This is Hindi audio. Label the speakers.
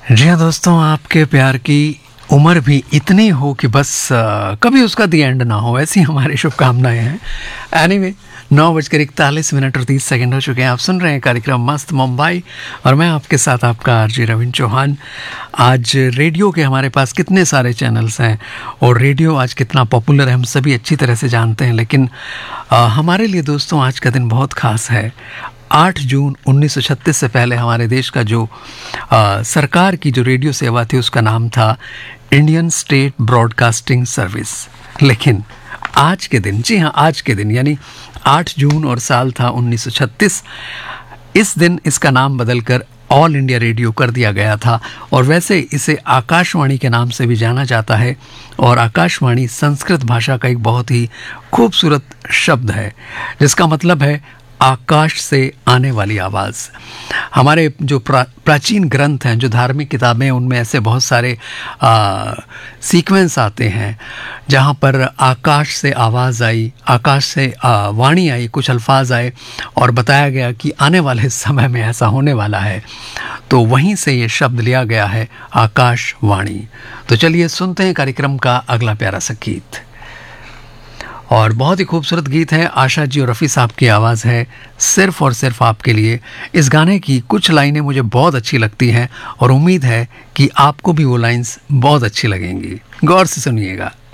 Speaker 1: जी हाँ दोस्तों, आपके प्यार की उम्र भी इतनी हो कि बस कभी उसका दी एंड ना हो, ऐसी हमारी शुभकामनाएं हैं। एनीवे, 9:41 और 30 सेकंड हो चुके हैं। आप सुन रहे हैं कार्यक्रम मस्त मुंबई और मैं आपके साथ आपका आरजे रविंद्र चौहान। आज रेडियो के हमारे पास कितने सारे चैनल्स हैं और रेडियो आज कितना पॉपुलर है हम सभी अच्छी तरह से जानते हैं, लेकिन हमारे लिए दोस्तों आज का दिन बहुत ख़ास है। 8 जून 1936 से पहले हमारे देश का जो सरकार की जो रेडियो सेवा थी उसका नाम था इंडियन स्टेट ब्रॉडकास्टिंग सर्विस। लेकिन आज के दिन, जी हाँ आज के दिन यानी 8 जून और साल था 1936, इस दिन इसका नाम बदलकर ऑल इंडिया रेडियो कर दिया गया था। और वैसे इसे आकाशवाणी के नाम से भी जाना जाता है और आकाशवाणी संस्कृत भाषा का एक बहुत ही खूबसूरत शब्द है जिसका मतलब है आकाश से आने वाली आवाज़। हमारे जो प्राचीन ग्रंथ हैं, जो धार्मिक किताबें हैं, उनमें ऐसे बहुत सारे सीक्वेंस आते हैं जहाँ पर आकाश से आवाज़ आई, आकाश से वाणी आई, कुछ अल्फाज आए और बताया गया कि आने वाले समय में ऐसा होने वाला है। तो वहीं से ये शब्द लिया गया है आकाशवाणी। तो चलिए सुनते हैं कार्यक्रम का अगला प्यारा सा गीत। और बहुत ही खूबसूरत गीत है, आशा जी और रफ़ी साहब की आवाज़ है, सिर्फ़ और सिर्फ आपके लिए। इस गाने की कुछ लाइनें मुझे बहुत अच्छी लगती हैं और उम्मीद है कि आपको भी वो लाइन्स बहुत अच्छी लगेंगी। गौर से सुनिएगा।